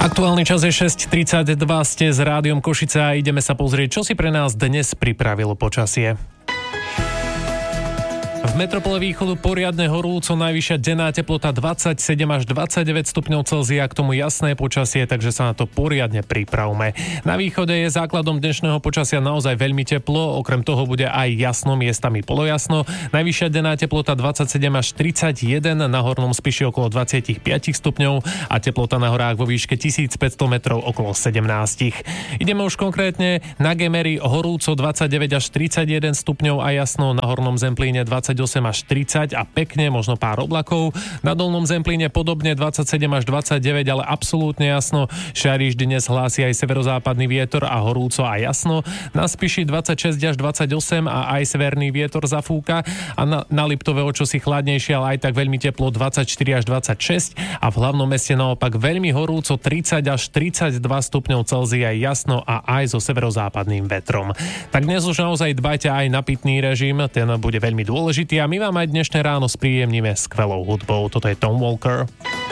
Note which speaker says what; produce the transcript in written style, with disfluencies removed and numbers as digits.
Speaker 1: Aktuálny čas je 6:32, ste s Rádiom Košice a ideme sa pozrieť, čo si pre nás dnes pripravilo počasie. V metropole východu poriadne horúco, najvyššia denná teplota 27 až 29 stupňov Celzia, k tomu jasné počasie, takže sa na to poriadne pripravme. Na východe je základom dnešného počasia naozaj veľmi teplo, okrem toho bude aj jasno, miestami polojasno. Najvyššia denná teplota 27 až 31, na hornom Spiši okolo 25 stupňov a teplota na horách vo výške 1500 metrov okolo 17. Ideme už konkrétne na Gemery, horúco 29 až 31 stupňov a jasno, na hornom Zemplíne 28 až 30 a pekne, možno pár oblakov. Na dolnom Zemplíne podobne 27 až 29, ale absolútne jasno. Šariš dnes hlási aj severozápadný vietor a horúco a jasno. Na Spiši 26 až 28 a aj severný vietor zafúka a na Liptove o čosi chladnejšie, ale aj tak veľmi teplo 24 až 26 a v hlavnom meste naopak veľmi horúco 30 až 32 stupňov Celzia, jasno a aj so severozápadným vetrom. Tak dnes už naozaj dbajte aj na pitný režim, ten bude veľmi dôležitý. A my vám aj dnešné ráno spríjemníme skvelou hudbou. Toto je Tom Walker.